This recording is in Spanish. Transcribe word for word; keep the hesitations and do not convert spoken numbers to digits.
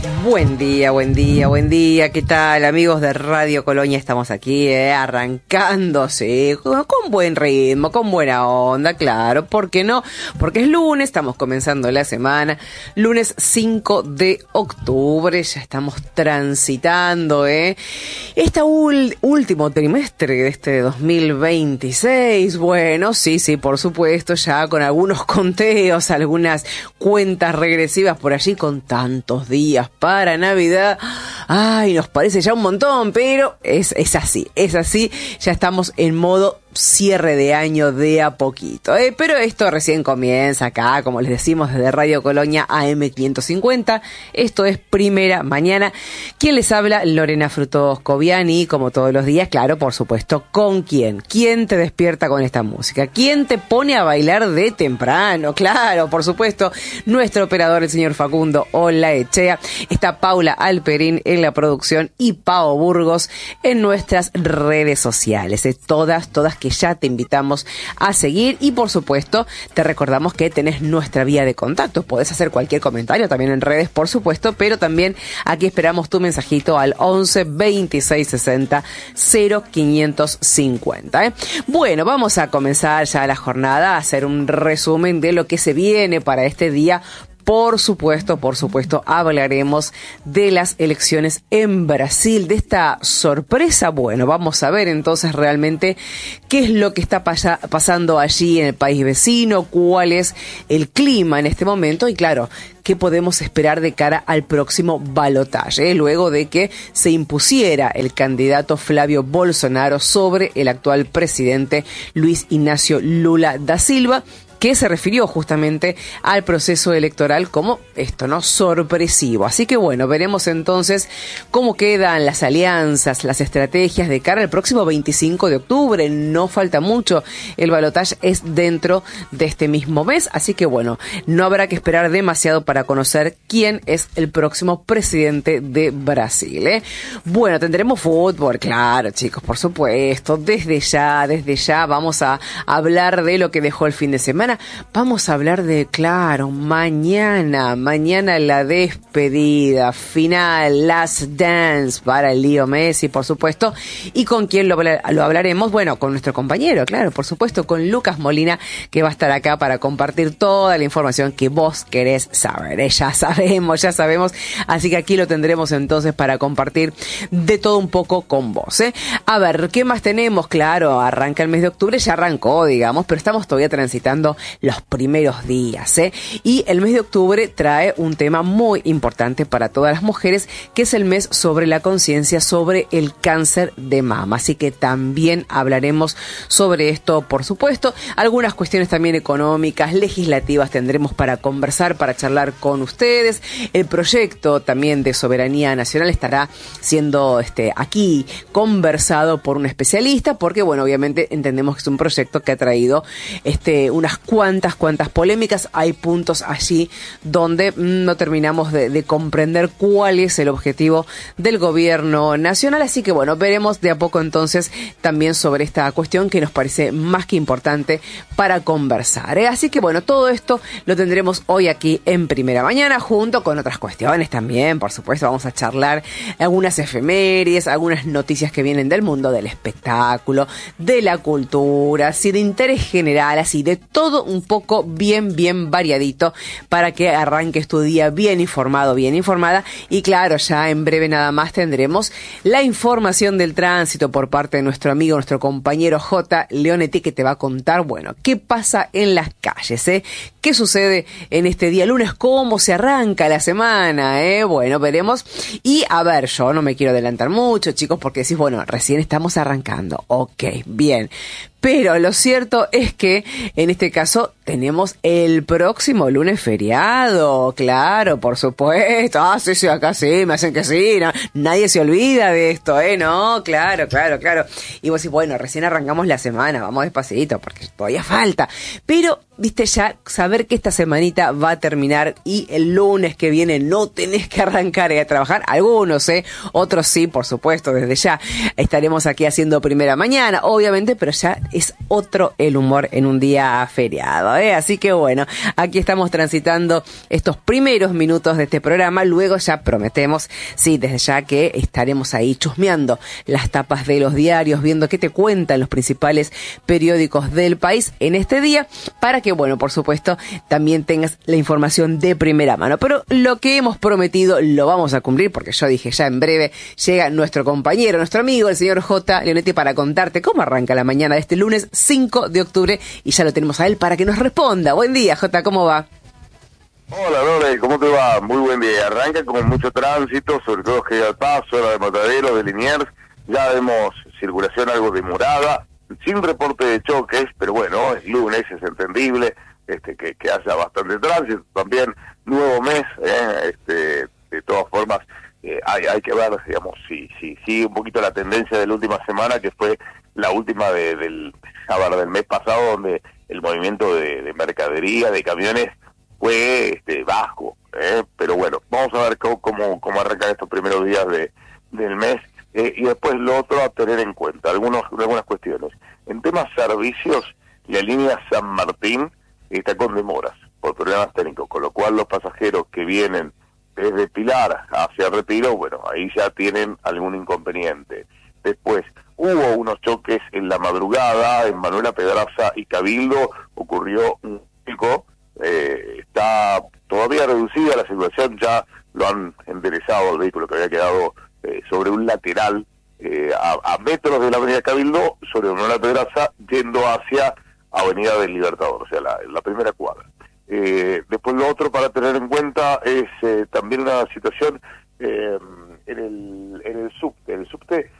Buen día, buen día, buen día. ¿Qué tal, amigos de Radio Colonia? Estamos aquí, eh, arrancándose con, con buen ritmo, con buena onda, claro. ¿Por qué no? Porque es lunes, estamos comenzando la semana. Lunes cinco de octubre, ya estamos transitando, eh. Este ul- último trimestre de este dos mil veintiséis. Bueno, sí, sí, por supuesto, ya con algunos conteos, algunas cuentas regresivas por allí, con tantos días para para Navidad. Ay, nos parece ya un montón, pero es, es así, es así. Ya estamos en modo cierre de año de a poquito, ¿eh? Pero esto recién comienza acá, como les decimos, desde Radio Colonia A M quinientos cincuenta. Esto es Primera Mañana. ¿Quién les habla? Lorena Frutos Coviani, como todos los días, claro, por supuesto. ¿Con quién? ¿Quién te despierta con esta música? ¿Quién te pone a bailar de temprano? Claro, por supuesto, nuestro operador, el señor Facundo Olaechea. Está Paula Alperín en la producción y Pao Burgos en nuestras redes sociales, ¿eh? Todas, todas que ya te invitamos a seguir, y por supuesto te recordamos que tenés nuestra vía de contacto. Podés hacer cualquier comentario también en redes, por supuesto, pero también aquí esperamos tu mensajito al once veintiséis sesenta cero quinientos cincuenta, ¿eh? Bueno, vamos a comenzar ya la jornada, a hacer un resumen de lo que se viene para este día. Por supuesto, por supuesto, hablaremos de las elecciones en Brasil, de esta sorpresa. Bueno, vamos a ver entonces realmente qué es lo que está pasa- pasando allí en el país vecino, cuál es el clima en este momento y, claro, qué podemos esperar de cara al próximo balotaje, ¿eh? Luego de que se impusiera el candidato Flavio Bolsonaro sobre el actual presidente Luis Ignacio Lula da Silva, que se refirió justamente al proceso electoral como esto, ¿no? Sorpresivo. Así que bueno, veremos entonces cómo quedan las alianzas, las estrategias de cara al próximo veinticinco de octubre. No falta mucho, el balotaje es dentro de este mismo mes, así que bueno, no habrá que esperar demasiado para conocer quién es el próximo presidente de Brasil, ¿eh? Bueno, tendremos fútbol, claro, chicos, por supuesto. Desde ya, desde ya vamos a hablar de lo que dejó el fin de semana. Vamos a hablar de, claro, mañana, mañana la despedida final, Last Dance para el Leo Messi, por supuesto. ¿Y con quién lo, lo hablaremos? Bueno, con nuestro compañero, claro, por supuesto, con Lucas Molina, que va a estar acá para compartir toda la información que vos querés saber, ¿eh? Ya sabemos, ya sabemos, así que aquí lo tendremos entonces para compartir de todo un poco con vos, ¿eh? A ver, ¿qué más tenemos? Claro, arranca el mes de octubre, ya arrancó, digamos, pero estamos todavía transitando los primeros días, ¿eh? Y el mes de octubre trae un tema muy importante para todas las mujeres, que es el mes sobre la conciencia sobre el cáncer de mama. Así que también hablaremos sobre esto, por supuesto. Algunas cuestiones también económicas, legislativas tendremos para conversar, para charlar con ustedes. El proyecto también de soberanía nacional estará siendo este, aquí conversado por un especialista, porque bueno, obviamente entendemos que es un proyecto que ha traído este, unas cuantas, cuantas polémicas. Hay puntos allí donde no terminamos de, de comprender cuál es el objetivo del gobierno nacional, así que bueno, veremos de a poco entonces también sobre esta cuestión que nos parece más que importante para conversar, ¿eh? Así que bueno, todo esto lo tendremos hoy aquí en Primera Mañana, junto con otras cuestiones también, por supuesto. Vamos a charlar algunas efemérides, algunas noticias que vienen del mundo del espectáculo, de la cultura, así de interés general, así de todo un poco bien, bien variadito para que arranques tu día bien informado, bien informada. Y claro, ya en breve nada más tendremos la información del tránsito por parte de nuestro amigo, nuestro compañero J. Leonetti, que te va a contar, bueno, qué pasa en las calles, ¿eh? ¿Qué sucede en este día lunes? ¿Cómo se arranca la semana? ¿eh? Bueno, veremos. Y a ver, yo no me quiero adelantar mucho, chicos, porque decís, bueno, recién estamos arrancando. Ok, bien. Pero lo cierto es que en este caso tenemos el próximo lunes feriado, claro, por supuesto. Ah, sí, sí, acá sí, me hacen que sí, no, nadie se olvida de esto, ¿eh? No, claro, claro, claro. Y vos decís, bueno, recién arrancamos la semana, vamos despacito, porque todavía falta. Pero, viste, ya saber que esta semanita va a terminar y el lunes que viene no tenés que arrancar a trabajar. Algunos, ¿eh? Otros sí, por supuesto, desde ya estaremos aquí haciendo Primera Mañana, obviamente, pero ya es otro el humor en un día feriado, ¿eh? ¿eh? Así que bueno, aquí estamos transitando estos primeros minutos de este programa, luego ya prometemos, sí, desde ya que estaremos ahí chusmeando las tapas de los diarios, viendo qué te cuentan los principales periódicos del país en este día, para que, bueno, por supuesto, también tengas la información de primera mano. Pero lo que hemos prometido lo vamos a cumplir, porque yo dije ya en breve llega nuestro compañero, nuestro amigo, el señor J. Leonetti, para contarte cómo arranca la mañana de este lunes cinco de octubre, y ya lo tenemos a él para que nos responda. Buen día, J, ¿cómo va? Hola, Lore, ¿cómo te va? Muy buen día. Arranca con mucho tránsito, sobre todo General Paz, zona de Mataderos, de Liniers. Ya vemos circulación algo demorada, sin reporte de choques, pero bueno, es lunes, es entendible este, que, que haya bastante tránsito. También nuevo mes, eh, este, de todas formas, eh, hay, hay que ver, digamos, si, si sigue un poquito la tendencia de la última semana, que fue la última de, del, a ver, del mes pasado, donde el movimiento de, de mercadería, de camiones, fue este, bajo, ¿eh? Pero bueno, vamos a ver cómo, cómo, cómo arrancan estos primeros días de, del mes, eh, y después lo otro a tener en cuenta, algunos, algunas cuestiones. En temas servicios, la línea San Martín está con demoras por problemas técnicos, con lo cual los pasajeros que vienen desde Pilar hacia Retiro, bueno, ahí ya tienen algún inconveniente. Después, hubo unos choques en la madrugada, en Manuela Pedraza y Cabildo, ocurrió un pico. Eh, está todavía reducida la situación, ya lo han enderezado el vehículo que había quedado eh, sobre un lateral eh, a, a metros de la avenida Cabildo, sobre una Pedraza, yendo hacia Avenida del Libertador, o sea, la, la primera cuadra. Eh, después lo otro para tener en cuenta es eh, también una situación eh, en el en el subte. El subte